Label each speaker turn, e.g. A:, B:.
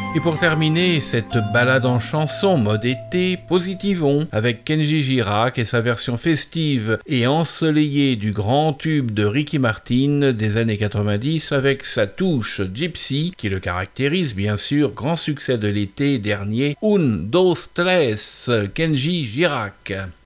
A: Et pour terminer cette balade en chanson mode été, positivons avec Kenji Girac et sa version festive et ensoleillée du grand tube de Ricky Martin des années 90 avec sa touche gypsy qui le caractérise bien sûr, grand succès de l'été dernier, Un, dos, tres, Kenji Girac.